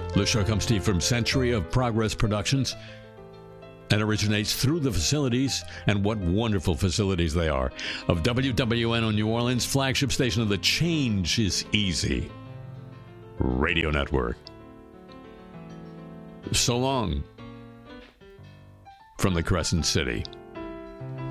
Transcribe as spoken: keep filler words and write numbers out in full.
The show comes to you from Century of Progress Productions and originates through the facilities, and what wonderful facilities they are, of W W N O New Orleans, flagship station of the Change is Easy Radio Network. So long from the Crescent City.